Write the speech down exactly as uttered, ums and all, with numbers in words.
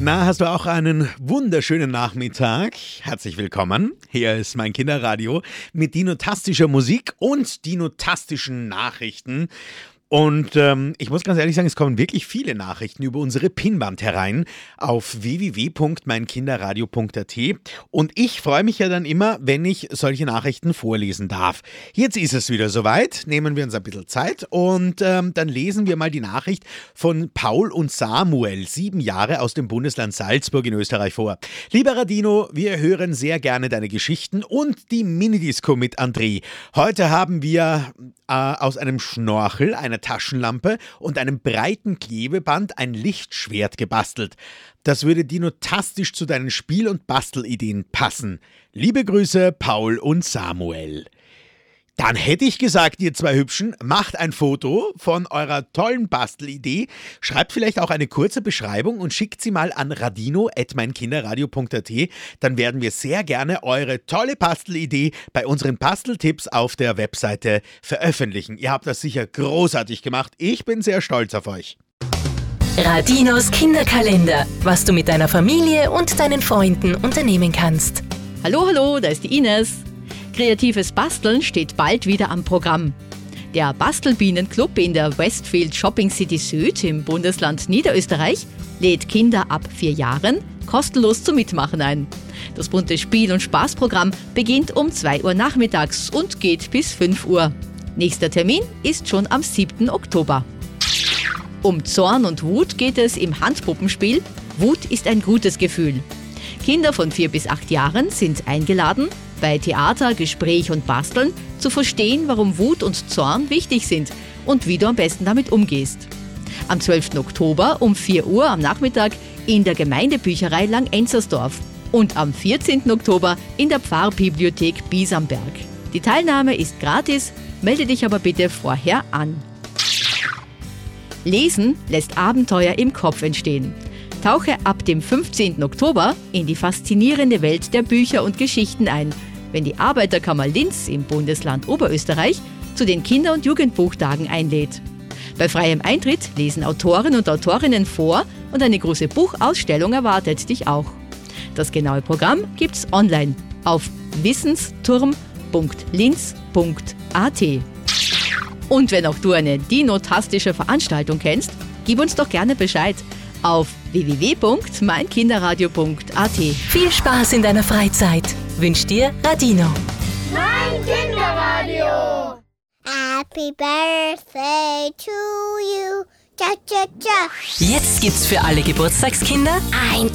Na, hast du auch einen wunderschönen Nachmittag? Herzlich willkommen. Hier ist mein Kinderradio mit dinotastischer Musik und dinotastischen Nachrichten. Und ähm, ich muss ganz ehrlich sagen, es kommen wirklich viele Nachrichten über unsere Pinnwand herein auf w w w punkt mein kinderradio punkt a t. Und ich freue mich ja dann immer, wenn ich solche Nachrichten vorlesen darf. Jetzt ist es wieder soweit. Nehmen wir uns ein bisschen Zeit und ähm, dann lesen wir mal die Nachricht von Paul und Samuel, sieben Jahre aus dem Bundesland Salzburg in Österreich vor. Lieber Radino, wir hören sehr gerne deine Geschichten und die Minidisco mit André. Heute haben wir äh, aus einem Schnorchel, einer Taschenlampe und einem breiten Klebeband ein Lichtschwert gebastelt. Das würde dinotastisch zu deinen Spiel- und Bastelideen passen. Liebe Grüße, Paul und Samuel. Dann hätte ich gesagt, ihr zwei Hübschen, macht ein Foto von eurer tollen Bastelidee, schreibt vielleicht auch eine kurze Beschreibung und schickt sie mal an radino at mein kinderradio punkt a t. Dann werden wir sehr gerne eure tolle Bastelidee bei unseren Basteltipps auf der Webseite veröffentlichen. Ihr habt das sicher großartig gemacht. Ich bin sehr stolz auf euch. Radinos Kinderkalender, was du mit deiner Familie und deinen Freunden unternehmen kannst. Hallo, hallo, da ist die Ines. Kreatives Basteln steht bald wieder am Programm. Der Bastelbienenclub in der Westfield Shopping City Süd im Bundesland Niederösterreich lädt Kinder ab vier Jahren kostenlos zum Mitmachen ein. Das bunte Spiel- und Spaßprogramm beginnt um zwei Uhr nachmittags und geht bis fünf Uhr. Nächster Termin ist schon am siebten Oktober. Um Zorn und Wut geht es im Handpuppenspiel Wut ist ein gutes Gefühl. Kinder von vier bis acht Jahren sind eingeladen, bei Theater, Gespräch und Basteln zu verstehen, warum Wut und Zorn wichtig sind und wie du am besten damit umgehst. Am zwölften Oktober um vier Uhr am Nachmittag in der Gemeindebücherei Langenzersdorf und am vierzehnten Oktober in der Pfarrbibliothek Biesamberg. Die Teilnahme ist gratis, melde dich aber bitte vorher an. Lesen lässt Abenteuer im Kopf entstehen. Tauche ab dem fünfzehnten Oktober in die faszinierende Welt der Bücher und Geschichten ein, wenn die Arbeiterkammer Linz im Bundesland Oberösterreich zu den Kinder- und Jugendbuchtagen einlädt. Bei freiem Eintritt lesen Autoren und Autorinnen vor und eine große Buchausstellung erwartet dich auch. Das genaue Programm gibt's online auf wissensturm punkt linz punkt a t. Und wenn auch du eine dinotastische Veranstaltung kennst, gib uns doch gerne Bescheid auf w w w punkt mein kinderradio punkt a t. Viel Spaß in deiner Freizeit wünscht dir Radino. Mein Kinderradio. Happy Birthday to you. Cha cha cha. Jetzt gibt's für alle Geburtstagskinder Ein